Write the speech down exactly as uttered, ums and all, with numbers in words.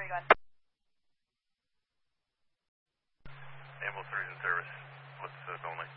you going? Ambulance three in service. What's uh, only?